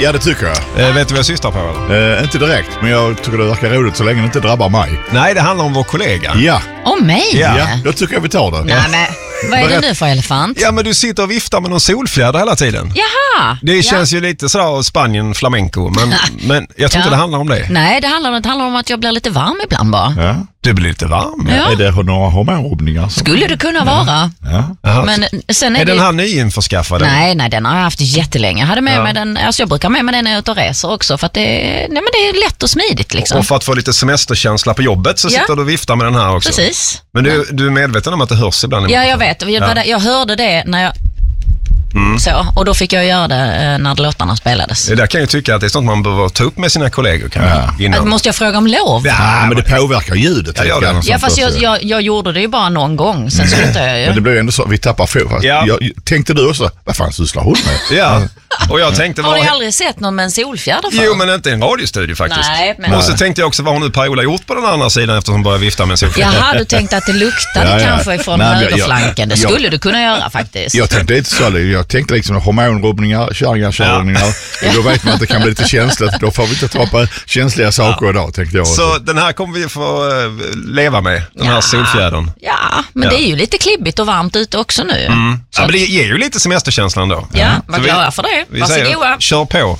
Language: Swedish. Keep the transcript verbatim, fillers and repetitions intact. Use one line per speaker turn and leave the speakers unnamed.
Ja, det tycker jag.
Eh, vet du vad jag syftar på? Eller?
Eh, inte direkt, men jag tycker det verkar roligt så länge det inte drabbar mig.
Nej, det handlar om vår kollega.
Ja.
Om mig?
Ja.
Ja, då tycker jag vi tar det.
Nej, men vad är det nu för elefant?
Ja, men du sitter och viftar med någon solfjäder hela tiden.
Jaha!
Det
ja.
känns ju lite sådär Spanien, flamenco, men, men jag tror
Ja.
inte det handlar om det.
Nej, det handlar, det handlar om att jag blir lite varm ibland bara.
Ja.
Du blir lite varm.
Ja.
Är det några hormonrubbningar? som-
Skulle det kunna vara.
Ja.
Jaha.
Men sen är,
Är
det...
den här nyinförskaffad?
Nej, nej, den har jag haft jättelänge. Jag hade med
Ja.
mig den, alltså jag brukar med mig den när jag är ute och reser också för att det, nej, men det är lätt och smidigt liksom.
Och för att få lite semesterkänsla på jobbet så
Ja.
sitter du och viftar med den här också.
Precis.
Men du, du är medveten om att det hörs ibland? i
Ja, jag
mikrofonen?
vet. Jag, jag hörde det när jag...
Mm.
Så, och då fick jag göra det eh, när låtarna spelades.
Det där kan jag tycka att det är sånt man behöver ta upp med sina kollegor. Kan
Ja.
innan.
Att, måste jag fråga om lov? Ja,
Ja, men det påverkar ljudet.
Ja,
lite
gör det.
grann och sånt
fast jag,
också.
jag, jag gjorde det ju bara någon gång, sen slutade jag ju.
Men det blir ju ändå så, vi tappar fokus.
Ja.
Jag, tänkte du också, vad fan sysslar hon med?
Ja, och jag tänkte...
Har ni
Var...
aldrig sett någon med en solfjäder för?
Jo, men inte i en radiostudio faktiskt.
Nej, men-
Och så tänkte jag också, vad har nu Per-Ola gjort på den andra sidan eftersom hon började vifta med en solfjäder?
Jaha, du tänkte att det luktade
Ja, ja.
kanske ifrån
Nej, men jag-
högerflanken. Det
jag-
skulle du kunna göra faktiskt.
Jag tänkte inte så, jag tänkte liksom hormonrubbningar, kärringar, ja. Då vet man att det kan bli lite känsligt. Då får vi inte ta på känsliga saker idag, tänkte jag.
Så den här kommer vi få uh, leva med, den här
Ja.
solfjädern.
Ja, men
Ja.
det är ju lite klibbigt och varmt ute också nu.
Mm.
Så
Ja,
att-
men det ger ju lite semesterkänslan då.
Ja,
Så
vad
vi-
glada för det.
vi säger,
Varsågoda.
kör på.